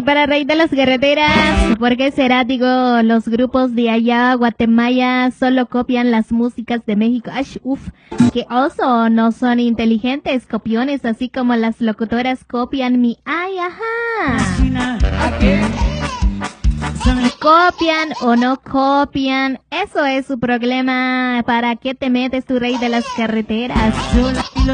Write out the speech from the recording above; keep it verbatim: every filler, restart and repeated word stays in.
Para Rey de las Carreteras, ¿por qué será? Digo, los grupos de allá, Guatemala, solo copian las músicas de México. Ay, uf, qué oso, no son inteligentes, copiones, así como las locutoras copian mi... Ay, ajá. ¿Copian o no copian? Eso es su problema. ¿Para qué te metes, tu Rey de las Carreteras?